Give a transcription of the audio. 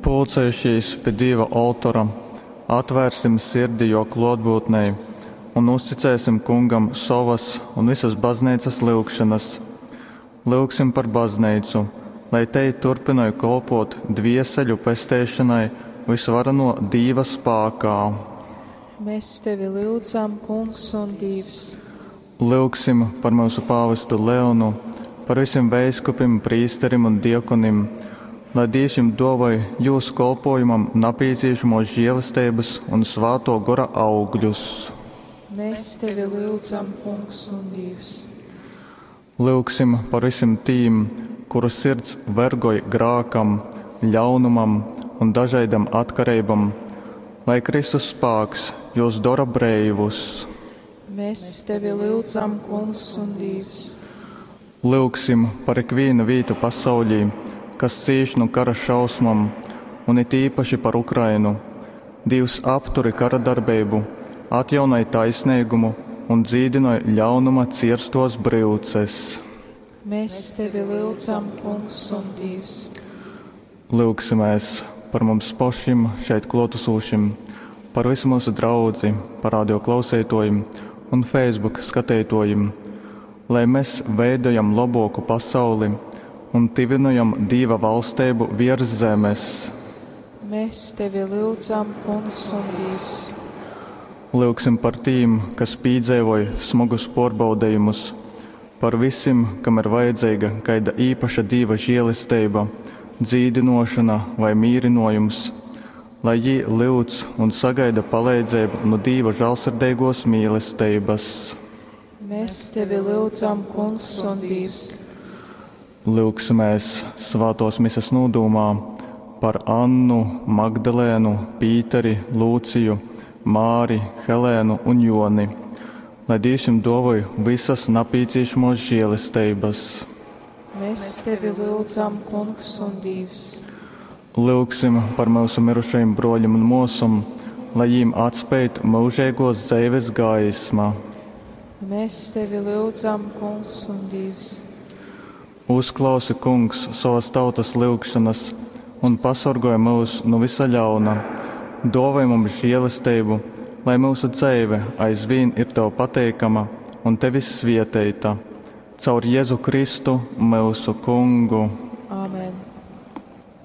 pulcējušies pie Dieva altora, atvērsim sirdi jo klātbūtnei un uzticēsim Kungam savas un visas baznīcas lūgšanas. Lūgsim par baznīcu, lai tai turpināja kalpot dvieseļu pestēšanai visvarano Dieva spēkā. Mēs tevi lūdzam, Kungs un Dievs. Lūgsim par mūsu pāvestu Leonu, par visiem veiskupim, prīsterim un diekonim, lai Dievs dāvāj jūsu kalpojumam nepieciešamos žēlastības un svēto gara augļus. Mēs tevi lūdzam, Kungs un Dievs. Lūgsim par visiem tiem, kuru sirds vergoja grākam, ļaunumam un dažādam atkarībam, lai Kristus spēks jūs dara breivus. Mēs tevi lūdzam, Kungs un Dievs. Lūgsim par ikvienu vietu pasaulī, kas cieš no kara šausmām, un it īpaši par Ukrainu. Dievs apturi kara darbību, atjaunai taisnīgumu un dzīdināja ļaunuma cirstos brīvces. Mēs tevi lūdzam, Kungs un Dievs. Lūgsimies par mums pašiem šeit klātesošiem, par visu mūsu draudzi, par radio klausētojiem un Facebook skatītojiem, lai mēs veidojam labāku pasauli un tivinojam Dieva valstību virs zemes. Mēs tevi lūdzam, Kungs un Dievs. Lūgsim par tiem, kas piedzīvoja smagus pārbaudījumus, par visiem, kam ir vajadzīga kāda īpaša Dieva žēlastība, dzīdinošana vai mīrinojums, lai viņi lūdz un sagaida palīdzību no Dieva žēlsirdīgos mīlestības. Mēs tevi lūdzam, Kungs un Dievs. Lūgsimies svētos misas nodomā par Annu, Magdalēnu, Pīteri, Lūciju, Māri, Helēnu un Joni, lai Dievs dāvāj visas nepieciešamos žēlastības. Mēs tevi lūdzam, Kungs un Dievs. Lūgsim par mūsu mirušajiem broļiem un mūsam, lai viņiem atspētu mūžīgos dzīves gaisma. Mēs tevi lūdzam, Kungs un Dievs. Uzklausi, Kungs, savas tautas lūgšanas un pasargāj mūs no visa ļauna. Dāvāj mums žēlastību, lai mūsu dzīve aizvien ir tev pateikama un tevis svētīta. Caur Jēzu Kristu, mūsu Kungu.